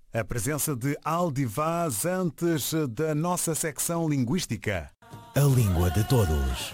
A presença de Aldivaz antes da nossa secção linguística. A língua de todos.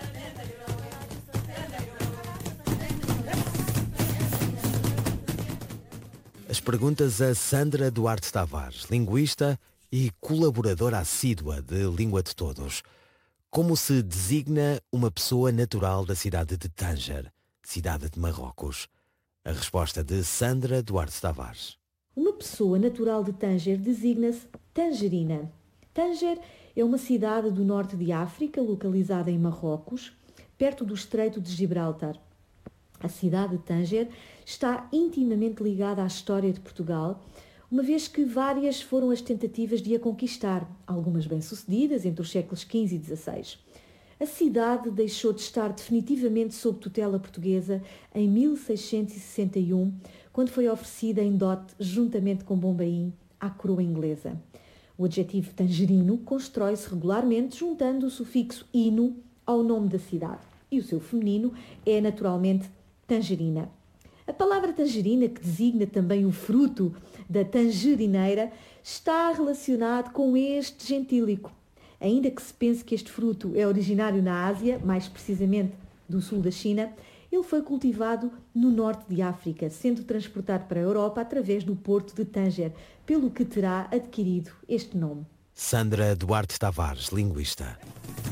As perguntas a Sandra Duarte Tavares, linguista e colaboradora assídua de Língua de Todos. Como se designa uma pessoa natural da cidade de Tanger, cidade de Marrocos? A resposta de Sandra Duarte Tavares. Uma pessoa natural de Tanger designa-se tangerina. Tanger é uma cidade do norte de África, localizada em Marrocos, perto do Estreito de Gibraltar. A cidade de Tanger está intimamente ligada à história de Portugal, uma vez que várias foram as tentativas de a conquistar, algumas bem-sucedidas entre os séculos XV e XVI. A cidade deixou de estar definitivamente sob tutela portuguesa em 1661, quando foi oferecida em dote, juntamente com Bombaim, à coroa inglesa. O adjetivo tangerino constrói-se regularmente juntando o sufixo ino ao nome da cidade, e o seu feminino é naturalmente tangerina. A palavra tangerina, que designa também o fruto da tangerineira, está relacionado com este gentílico. Ainda que se pense que este fruto é originário na Ásia, mais precisamente do sul da China, ele foi cultivado no norte de África, sendo transportado para a Europa através do porto de Tanger, pelo que terá adquirido este nome. Sandra Duarte Tavares, linguista.